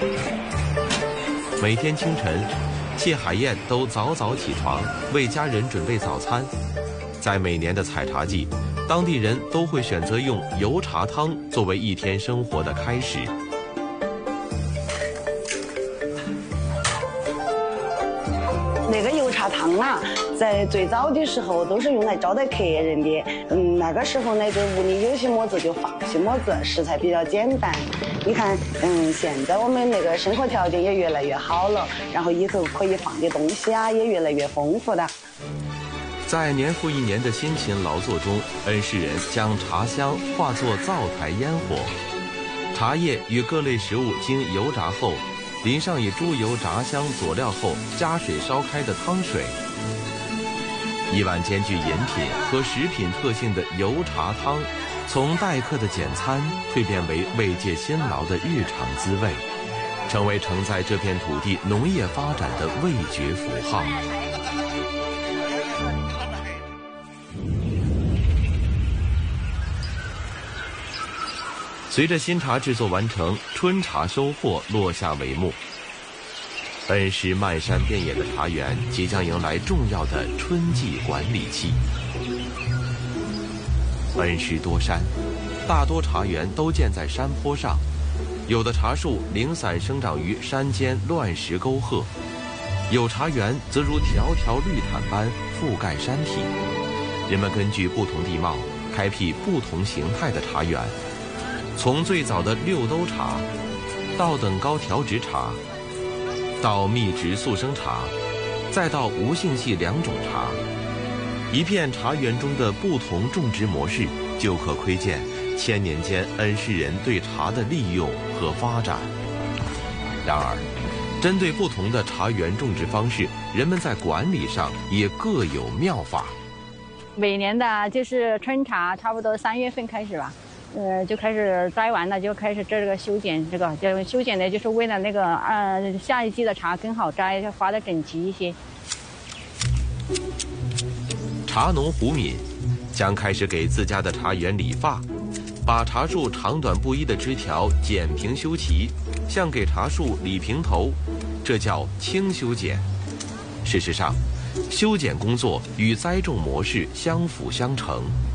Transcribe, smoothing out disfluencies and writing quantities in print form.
每天清晨，谢海燕都早早起床，为家人准备早餐。在每年的采茶季，当地人都会选择用油茶汤作为一天生活的开始。 那个油茶汤啊，在最早的时候都是用来招待客人的。那个时候呢，就屋里有些么子就放些么子，食材比较简单。你看，现在我们那个生活条件也越来越好了，然后以后可以放的东西啊也越来越丰富的。 在年复一年的辛勤劳作中，恩施人将茶香化作灶台烟火，茶叶与各类食物经油炸后，淋上以猪油炸香佐料后加水烧开的汤水。一碗兼具饮品和食品特性的油茶汤，从待客的简餐蜕变为慰藉辛劳的日常滋味，成为承载这片土地农业发展的味觉符号。随着新茶制作完成，春茶收获落下帷幕。恩施漫山遍野的茶园即将迎来重要的春季管理期。恩施多山，大多茶园都建在山坡上，有的茶树零散生长于山间乱石沟壑，有茶园则如条条绿毯般覆盖山体。人们根据不同地貌，开辟不同形态的茶园，从最早的六兜茶，到等高调质茶，到密植速生茶，再到无性系两种茶。一片茶园中的不同种植模式，就可窥见千年间恩施人对茶的利用和发展。然而，针对不同的茶园种植方式，人们在管理上也各有妙法。 每年的就是春茶，差不多3月份开始吧。就开始摘完了，就开始这个修剪，这个就修剪的，就是为了那个下一季的茶更好摘，就花得整齐一些。 茶农胡敏将开始给自家的茶园理发，把茶树长短不一的枝条剪平修齐，像给茶树理平头，这叫轻修剪。事实上，修剪工作与栽种模式相辅相成。